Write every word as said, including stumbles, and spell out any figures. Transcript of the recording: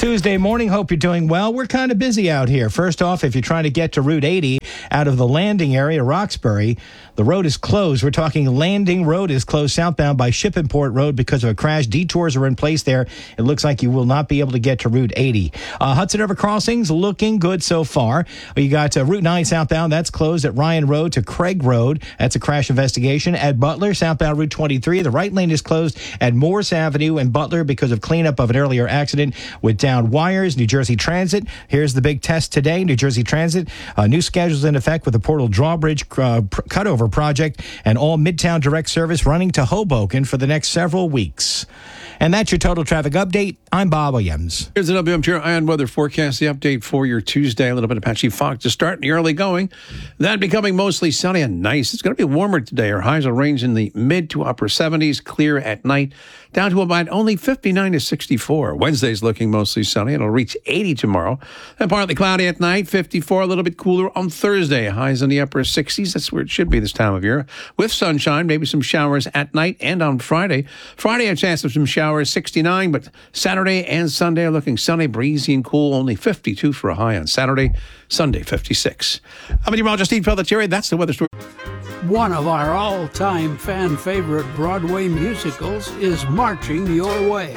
Tuesday morning. Hope you're doing well. We're kind of busy out here. First off, if you're trying to get to Route eighty out of the Landing area, Roxbury, the road is closed. We're talking Landing Road is closed southbound by Shippingport Road because of a crash. Detours are in place there. It looks like you will not be able to get to Route eighty. Uh, Hudson River Crossings looking good so far. You got uh, Route nine southbound. That's closed at Ryan Road to Craig Road. That's a crash investigation. At Butler, southbound Route twenty-three, the right lane is closed at Morse Avenue in Butler because of cleanup of an earlier accident with downed wires. New Jersey Transit, here's the big test today. New Jersey Transit, uh, new schedules in effect with the Portal Drawbridge uh, pr- cutover project and all Midtown direct service running to Hoboken for the next several weeks. And that's your total traffic update. I'm Bob Williams. Here's the W M T R Ion Weather Forecast, the update for your Tuesday. A little bit of patchy fog to start in the early going. Then becoming mostly sunny and nice. It's going to be warmer today. Our highs will range in the mid to upper seventies, clear at night, down to about only fifty-nine to sixty-four. Wednesday's looking mostly sunny. It'll reach eighty tomorrow. And partly cloudy at night, fifty-four, a little bit cooler on Thursday. Highs in the upper sixties. That's where it should be this time of year. With sunshine, maybe some showers at night and on Friday. Friday, a chance of some showers, sixty-nine, but Saturday and Sunday are looking sunny, breezy, and cool. Only fifty-two for a high on Saturday. Sunday, fifty-six. I'm Roger Steve Pelletieri. That's the weather story. One of our all-time fan favorite Broadway musicals is marching your way.